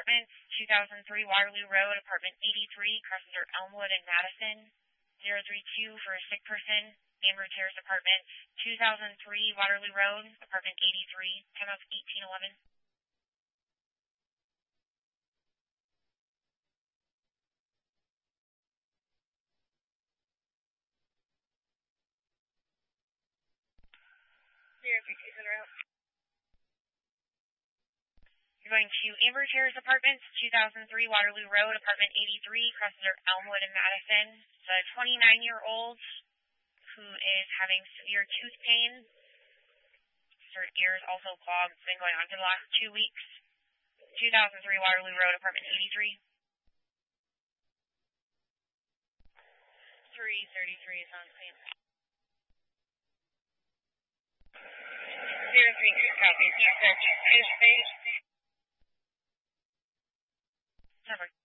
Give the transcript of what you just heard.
Apartments, 2003 Waterloo Road, apartment 83, crosses are Elmwood and Madison. 032 for a sick person, Amber Terrace Apartments, 2003 Waterloo Road, apartment 83, time of 1811. You're going to Amber Terrace Apartments, 2003 Waterloo Road, apartment 83, crosses are Elmwood and Madison. It's a 29-year-old who is having severe tooth pain. Her ear is also clogged. It's been going on for the last 2 weeks. 2003 Waterloo Road, apartment 83. 333 is on scene. 032 copy. Toothpaste. Number.